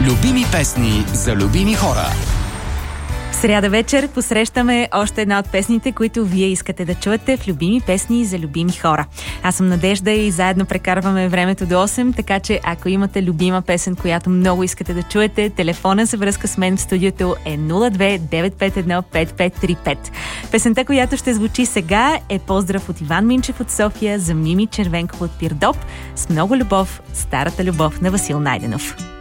Любими песни за любими хора. В сряда вечер посрещаме още една от песните, които вие искате да чуете в любими песни за любими хора. Аз съм Надежда и заедно прекарваме времето до 8, така че ако имате любима песен, която много искате да чуете, телефона за връзка с мен в студиото е 02-951-5535. Песента, която ще звучи сега, е поздрав от Иван Минчев от София за Мими Червенкова от Пирдоп с много любов, старата любов на Васил Найденов.